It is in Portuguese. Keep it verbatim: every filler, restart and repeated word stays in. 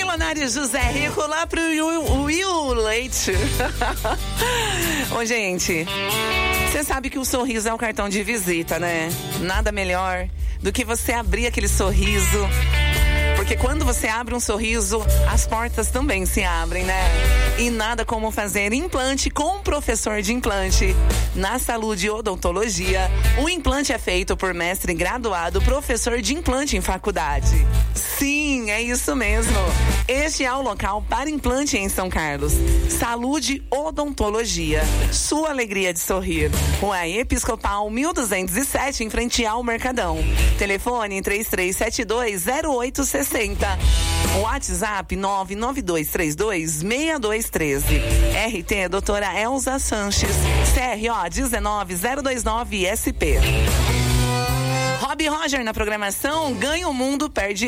Milionário José Rico lá pro Will, Will Leite. Ô, gente, você sabe que o sorriso é um cartão de visita, né? Nada melhor do que você abrir aquele sorriso. Porque quando você abre um sorriso, as portas também se abrem, né? E nada como fazer implante com um professor de implante. Na Saúde Odontologia, o implante é feito por mestre graduado, professor de implante em faculdade. Sim, é isso mesmo. Este é o local para implante em São Carlos. Saúde Odontologia. Sua alegria de sorrir. Rua Episcopal mil duzentos e sete, em frente ao Mercadão. Telefone três três sete dois zero oito seis zero. WhatsApp nove nove dois três dois seis dois um três. R T Doutora Elza Sanches. C R O um nove zero dois nove S P. Rob Roger na programação. Ganha o mundo, perde